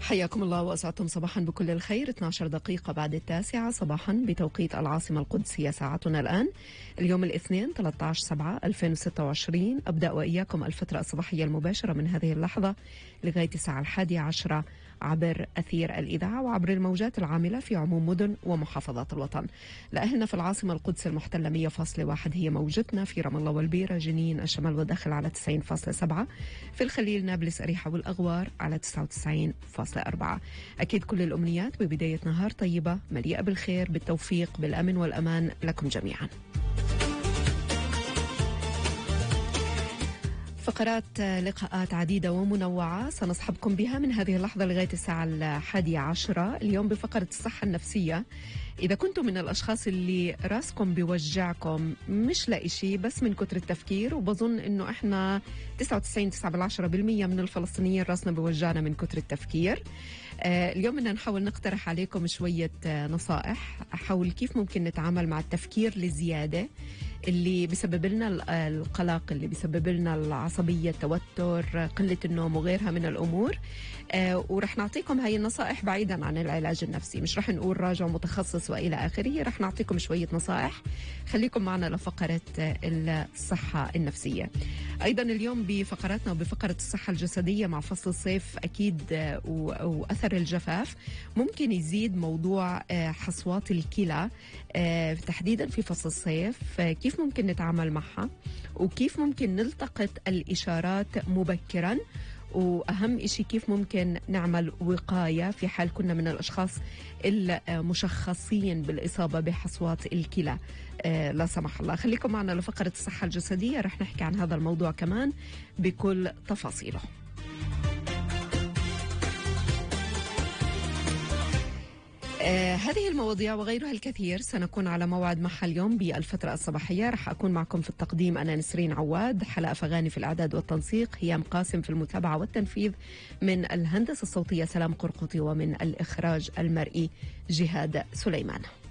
حياكم الله وأسعدتم صباحا بكل الخير. 12 دقيقة بعد 9 صباحا بتوقيت العاصمة القدسية. ساعتنا الآن اليوم الاثنين 13/7/2026. أبدأ وإياكم الفترة الصباحية المباشرة من هذه اللحظة لغاية الساعة 11 عبر أثير الإذاعة وعبر الموجات العاملة في عموم مدن ومحافظات الوطن. لأهلنا في العاصمة القدس المحتلة 100.1 هي موجتنا، في رام الله والبيرة جنين الشمال والداخل على 90.7، في الخليل نابلس أريحة والأغوار على 99.4. أكيد كل الأمنيات ببداية نهار طيبة مليئة بالخير بالتوفيق بالأمن والأمان لكم جميعا. فقرات لقاءات عديدة ومنوعة سنصحبكم بها من هذه اللحظة لغاية الساعة 11. اليوم بفقرة الصحة النفسية. إذا كنتم من الأشخاص اللي راسكم بيوجعكم مش لاقي شيء بس من كتر التفكير، وبظن إنه إحنا 99.9% من الفلسطينيين راسنا بيوجعنا من كتر التفكير. اليوم بدنا نحاول نقترح عليكم شوية نصائح حول كيف ممكن نتعامل مع التفكير الزيادة اللي بيسبب لنا القلق، اللي بيسبب لنا العصبية، التوتر، قلة النوم وغيرها من الأمور. ورح نعطيكم هاي النصائح بعيدا عن العلاج النفسي، مش رح نقول راجع متخصص وإلى آخره، رح نعطيكم شوية نصائح. خليكم معنا لفقرة الصحة النفسية. أيضا اليوم بفقراتنا وبفقرة الصحة الجسدية مع فصل الصيف أكيد وأثر الجفاف ممكن يزيد موضوع حصوات الكلى تحديدا في فصل الصيف. كيف ممكن نتعامل معها وكيف ممكن نلتقط الإشارات مبكرا، وأهم إشي كيف ممكن نعمل وقاية في حال كنا من الأشخاص المشخصين بالإصابة بحصوات الكلى لا سمح الله. خليكم معنا لفقرة الصحة الجسدية، رح نحكي عن هذا الموضوع كمان بكل تفاصيله. هذه المواضيع وغيرها الكثير سنكون على موعد معها اليوم بالفترة الصباحية. رح أكون معكم في التقديم أنا نسرين عواد، حلقة فغاني في الإعداد والتنسيق، هيام قاسم في المتابعة والتنفيذ، من الهندسة الصوتية سلام قرقطي، ومن الإخراج المرئي جهاد سليمان.